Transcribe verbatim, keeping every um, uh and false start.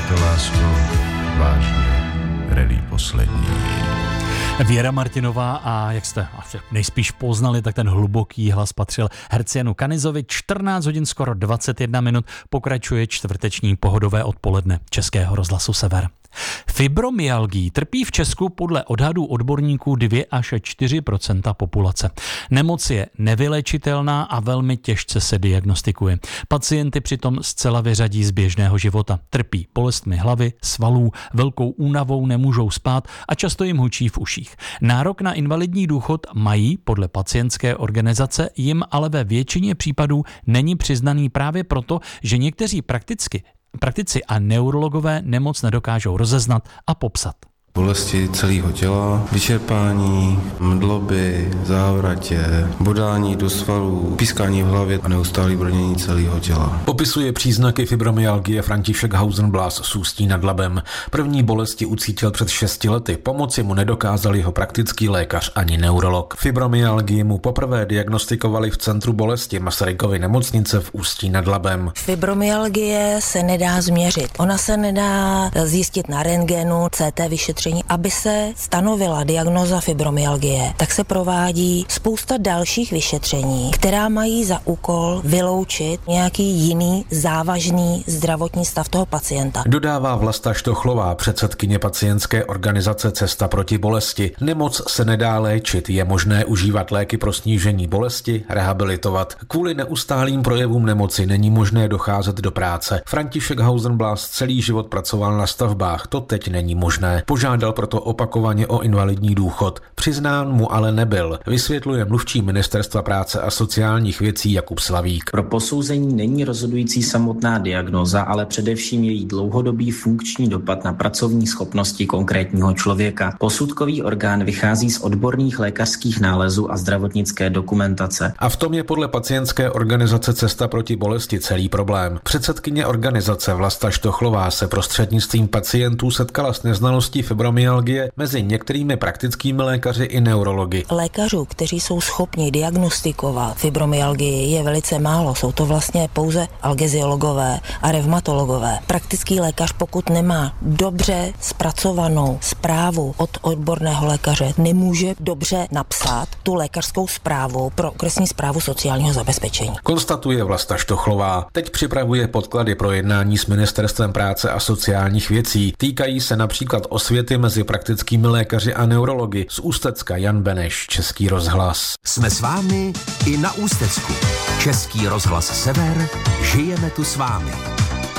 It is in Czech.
to, lásko, vážně relí poslední. Věra Martinová a jak jste nejspíš poznali, tak ten hluboký hlas patřil herci Janu Kanizovi. čtrnáct hodin skoro dvacet jedna minut pokračuje čtvrteční pohodové odpoledne Českého rozhlasu Sever. Fibromyalgií trpí v Česku podle odhadů odborníků dvě až čtyři procenta populace. Nemoc je nevyléčitelná a velmi těžce se diagnostikuje. Pacienty přitom zcela vyřadí z běžného života. Trpí bolestmi hlavy, svalů, velkou únavou, nemůžou spát a často jim hučí v uších. Nárok na invalidní důchod mají podle pacientské organizace, jim ale ve většině případů není přiznaný právě proto, že někteří prakticky Praktici a neurologové nemoc nedokážou rozeznat a popsat. Bolesti celého těla, vyčerpání, mdloby, závratě, bodání do svalů, pískání v hlavě a neustálý brnění celého těla. Popisuje příznaky fibromyalgie František Hausenblas z Ústí nad Labem. První bolesti ucítil před šesti lety. Pomoci mu nedokázal jeho praktický lékař ani neurolog. Fibromyalgii mu poprvé diagnostikovali v centru bolesti Masarykovy nemocnice v Ústí nad Labem. Fibromyalgie se nedá změřit. Ona se nedá zjistit na rentgenu, C T vyšetření. Aby se stanovila diagnóza fibromyalgie, tak se provádí spousta dalších vyšetření, která mají za úkol vyloučit nějaký jiný závažný zdravotní stav toho pacienta. Dodává Vlasta Štochlová, předsedkyně pacientské organizace Cesta proti bolesti. Nemoc se nedá léčit, je možné užívat léky pro snížení bolesti, rehabilitovat. Kvůli neustálým projevům nemoci není možné docházet do práce. František Hausenblas celý život pracoval na stavbách, to teď není možné. Požádal proto opakovaně o invalidní důchod. Přiznán mu ale nebyl, vysvětluje mluvčí Ministerstva práce a sociálních věcí Jakub Slavík. Pro posouzení není rozhodující samotná diagnóza, ale především její dlouhodobý funkční dopad na pracovní schopnosti konkrétního člověka. Posudkový orgán vychází z odborných lékařských nálezů a zdravotnické dokumentace. A v tom je podle pacientské organizace Cesta proti bolesti celý problém. Předsedkyně organizace Vlasta Štochlová se prostřednictvím pacientů setkala s neznalostí fibromyalgie mezi některými praktickými lékaři i neurology. Lékařů, kteří jsou schopni diagnostikovat fibromyalgii, je velice málo. Jsou to vlastně pouze algeziologové a revmatologové. Praktický lékař, pokud nemá dobře zpracovanou zprávu od odborného lékaře, nemůže dobře napsat tu lékařskou zprávu pro okresní správu sociálního zabezpečení. Konstatuje Vlasta Štochlová. Teď připravuje podklady pro jednání s Ministerstvem práce a sociálních věcí. Týkají se například osvěty mezi praktickými lékaři a neurology. Z Ústecka Jan Beneš, Český rozhlas. Jsme s vámi i na Ústecku. Český rozhlas Sever, žijeme tu s vámi.